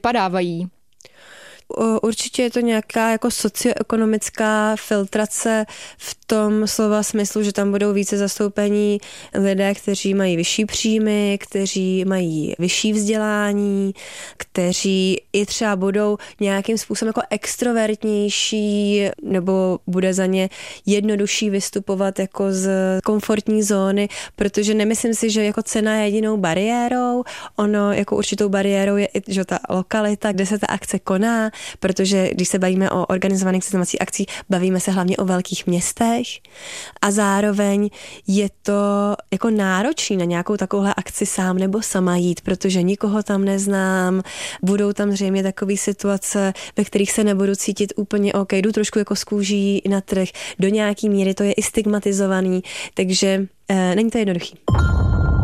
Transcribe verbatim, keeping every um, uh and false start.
vypadávají? Určitě je to nějaká jako socioekonomická filtrace v tom slova smyslu, že tam budou více zastoupení lidé, kteří mají vyšší příjmy, kteří mají vyšší vzdělání, kteří i třeba budou nějakým způsobem jako extrovertnější nebo bude za ně jednodušší vystupovat jako z komfortní zóny, protože nemyslím si, že jako cena je jedinou bariérou. Ono jako určitou bariérou je i že ta lokalita, kde se ta akce koná, protože když se bavíme o organizovaných seznamovacích akcích, bavíme se hlavně o velkých městech a zároveň je to jako náročný na nějakou takovouhle akci sám nebo sama jít, protože nikoho tam neznám, budou tam zřejmě takové situace, ve kterých se nebudu cítit úplně OK, jdu trošku jako z kůží na trh, do nějaký míry to je i stigmatizovaný, takže eh, není to jednoduchý.